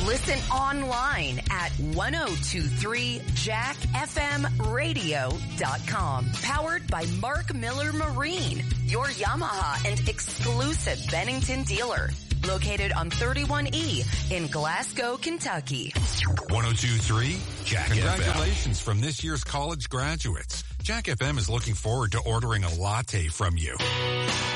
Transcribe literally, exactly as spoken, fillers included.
Listen online at ten twenty-three jack f m radio dot com. Powered by Mark Miller Marine, your Yamaha and exclusive Bennington dealer. Located on thirty-one E in Glasgow, Kentucky. ten twenty-three Jack F M. Congratulations from this year's college graduates. Jack F M is looking forward to ordering a latte from you.